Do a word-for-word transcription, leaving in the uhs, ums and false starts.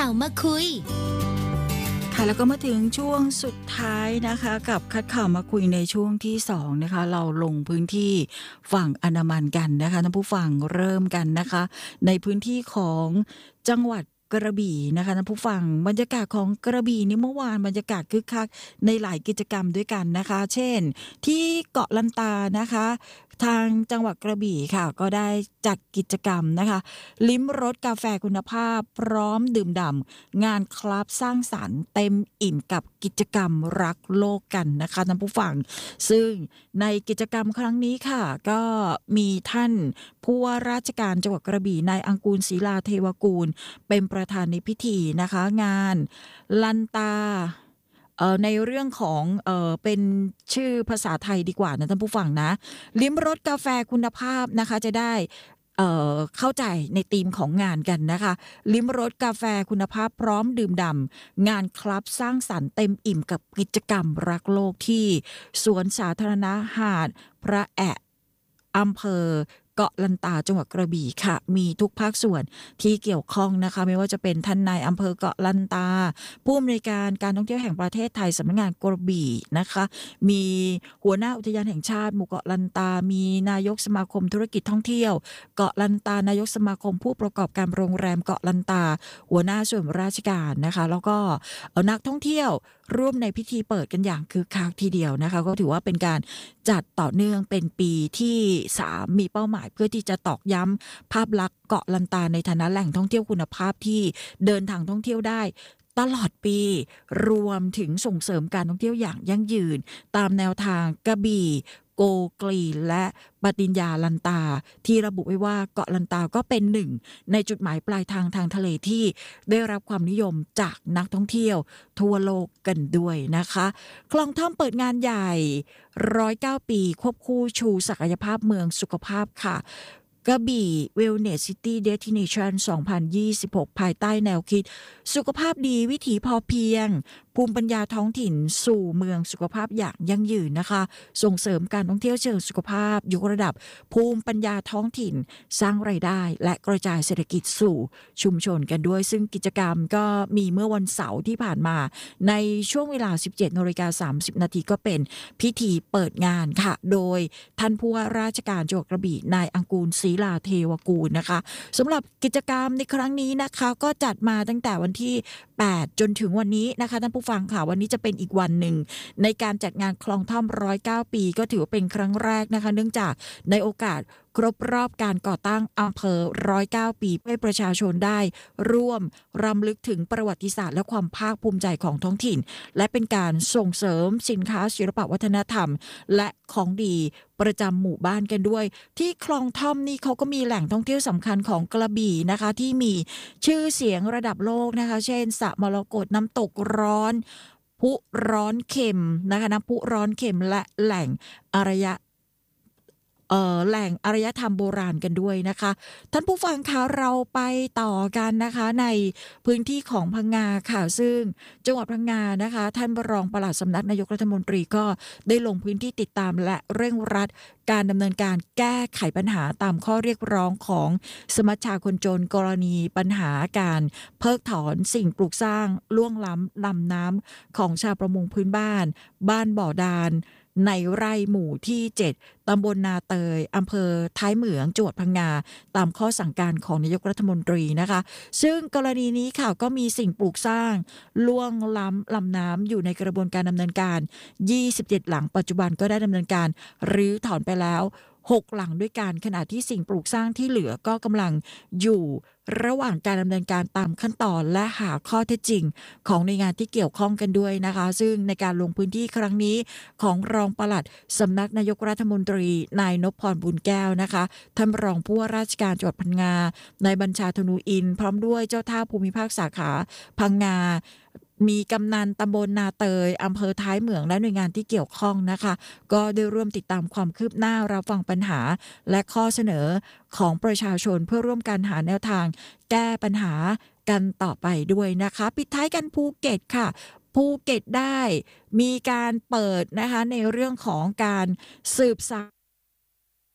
ข่าวมาคุยค่ะแล้วก็มาถึงช่วงสุดท้ายนะคะกับคัดข่าวมาคุยในช่วงที่สองนะคะเราลงพื้นที่ฝั่งอันดามันกันนะคะท่านผู้ฟังเริ่มกันนะคะในพื้นที่ของจังหวัดกระบี่นะคะท่านผู้ฟังบรรยากาศของกระบี่นี่เมื่อวานบรรยากาศคึกคักในหลายกิจกรรมด้วยกันนะคะเช่นที่เกาะลันตานะคะทางจังหวัดกระบี่ค่ะก็ได้จัดกิจกรรมนะคะลิ้มรสกาแฟคุณภาพพร้อมดื่มด่ำงานคลับสร้างสรรค์เต็มอิ่มกับกิจกรรมรักโลกกันนะคะท่านผู้ฟังซึ่งในกิจกรรมครั้งนี้ค่ะก็มีท่านผู้ว่าราชการจังหวัดกระบี่นายอังกูลศรีลาเทวกูลเป็นประธานในพิธีนะคะงานลันตาเอ่อในเรื่องของเอ่อเป็นชื่อภาษาไทยดีกว่านะท่านผู้ฟังนะลิ้มรสกาแฟคุณภาพนะคะจะได้เอ่อเข้าใจในธีมของงานกันนะคะลิ้มรสกาแฟคุณภาพพร้อมดื่มด่ำงานคลับสร้างสรรค์เต็มอิ่มกับกิจกรรมรักโลกที่สวนสาธารณะหาดพระแอะอำเภอเกาะลันตาจังหวัดกระบี่ค่ะมีทุกภาคส่วนที่เกี่ยวข้องนะคะไม่ว่าจะเป็นท่านนายอำเภอเกาะลันตาผู้อำนวยการการท่องเที่ยวแห่งประเทศไทยสำนักงานกระบี่นะคะมีหัวหน้าอุทยานแห่งชาติหมู่เกาะลันตามีนายกสมาคมธุรกิจท่องเที่ยวเกาะลันตานายกสมาคมผู้ประกอบการโรงแรมเกาะลันตาหัวหน้าส่วนราชการนะคะแล้วก็เอานักท่องเที่ยวร่วมในพิธีเปิดกันอย่างคึกคักทีเดียวนะคะก็ถือว่าเป็นการจัดต่อเนื่องเป็นปีที่สามมีเป้าหมายเพื่อที่จะตอกย้ำภาพลักษณ์เกาะลันตาในฐานะแหล่งท่องเที่ยวคุณภาพที่เดินทางท่องเที่ยวได้ตลอดปีรวมถึงส่งเสริมการท่องเที่ยวอย่างยั่งยืนตามแนวทางกระบี่โกกลีและปฏิญญาลันตาที่ระบุไว้ว่าเกาะลันตาก็เป็นหนึ่งในจุดหมายปลายทางทางทะเลที่ได้รับความนิยมจากนักท่องเที่ยวทั่วโลกกันด้วยนะคะคลองท่อมเปิดงานใหญ่หนึ่งร้อยเก้าปีควบคู่ชูศักยภาพเมืองสุขภาพค่ะกระบี่ Wellness City Destination สองพันยี่สิบหก ภายใต้แนวคิดสุขภาพดีวิถีพอเพียงภูมิปัญญาท้องถิ่นสู่เมืองสุขภาพอย่างยั่งยืนนะคะส่งเสริมการท่องเที่ยวเชิงสุขภาพยกระดับภูมิปัญญาท้องถิ่นสร้างรายได้และกระจายเศรษฐกิจสู่ชุมชนกันด้วยซึ่งกิจกรรมก็มีเมื่อวันเสาร์ที่ผ่านมาในช่วงเวลา สิบเจ็ดนาฬิกาสามสิบนาทีก็เป็นพิธีเปิดงานค่ะโดยท่านผู้ว่าราชการจังหวัดกระบี่นายอังกูลศรีลาเทวกูลนะคะสำหรับกิจกรรมในครั้งนี้นะคะก็จัดมาตั้งแต่วันที่แปดจนถึงวันนี้นะคะท่านผู้ฟังค่ะวันนี้จะเป็นอีกวันหนึ่งในการจัดงานคลองท่อมหนึ่งร้อยเก้าปีก็ถือว่าเป็นครั้งแรกนะคะเนื่องจากในโอกาสครบรอบการก่อตั้งอำเภอหนึ่งร้อยเก้าปีให้ประชาชนได้ร่วมรำลึกถึงประวัติศาสตร์และความภาคภูมิใจของท้องถิ่นและเป็นการส่งเสริมสินค้าศิลปวัฒนธรรมและของดีประจำหมู่บ้านกันด้วยที่คลองท่อมนี่เขาก็มีแหล่งท่องเที่ยวสำคัญของกระบี่นะคะที่มีชื่อเสียงระดับโลกนะคะเช่นสระมรกตน้ำตกร้อนพุร้อนเค็มนะคะน้ำพุร้อนเค็มและแหล่งอารยะเอ่อแหล่งอารยธรรมโบราณกันด้วยนะคะท่านผู้ฟังคะเราไปต่อกันนะคะในพื้นที่ของพังงาค่ะซึ่งจังหวัดพังงานะคะท่านรองปลัดสำนักนายกรัฐมนตรีก็ได้ลงพื้นที่ติดตามและเร่งรัดการดำเนินการแก้ไขปัญหาตามข้อเรียกร้องของสมัชชาคนจนกรณีปัญหาการเพิกถอนสิ่งปลูกสร้างล่วงล้ำลำน้ำของชาวประมงพื้นบ้านบ้านบ่อดานในไร่หมู่ที่เจ็ดตำบลนาเตยอำเภอท้ายเหมืองจังหวัดพังงาตามข้อสั่งการของนายกรัฐมนตรีนะคะซึ่งกรณีนี้ค่ะก็มีสิ่งปลูกสร้างล่วงล้ำลำน้ำอยู่ในกระบวนการดำเนินการยี่สิบเจ็ดหลังปัจจุบันก็ได้ดำเนินการรื้อถอนไปแล้วหกหลังด้วยกันขณะที่สิ่งปลูกสร้างที่เหลือก็กำลังอยู่ระหว่างการดำเนินการตามขั้นตอนและหาข้อเท็จจริงของหน่วยงานที่เกี่ยวข้องกันด้วยนะคะซึ่งในการลงพื้นที่ครั้งนี้ของรองปลัดสำนักนายกรัฐมนตรีนายนพพรบุญแก้วนะคะท่านรองผู้ว่าราชการจังหวัดพังงานายบัญชาธนูอินทร์พร้อมด้วยเจ้าท่าภูมิภาคสาขาพังงามีกำนันตำบลนาเตยอำเภอท้ายเหมืองและหน่วยงานที่เกี่ยวข้องนะคะก็ได้ร่วมติดตามความคืบหน้ารับฟังปัญหาและข้อเสนอของประชาชนเพื่อร่วมกันหาแนวทางแก้ปัญหากันต่อไปด้วยนะคะปิดท้ายกันภูเก็ตค่ะภูเก็ตได้มีการเปิดนะคะในเรื่องของการสืบสาน